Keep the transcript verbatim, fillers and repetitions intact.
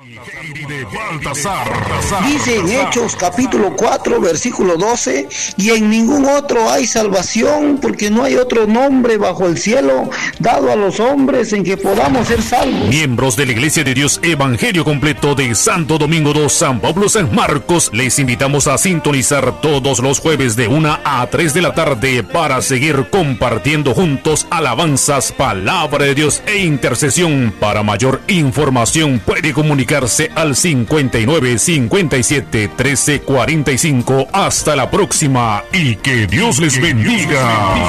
De Baltasar. Dice en Hechos capítulo cuatro versículo doce: y en ningún otro hay salvación, porque no hay otro nombre bajo el cielo dado a los hombres en que podamos ser salvos. Miembros de la Iglesia de Dios Evangelio Completo de Santo Domingo dos, San Pablo, San Marcos, les invitamos a sintonizar todos los jueves de una a tres de la tarde para seguir compartiendo juntos alabanzas, palabra de Dios e intercesión. Para mayor información puede comunicarse al cincuenta y nueve, cincuenta y siete, trece, cuarenta y cinco. Hasta la próxima y que Dios les bendiga.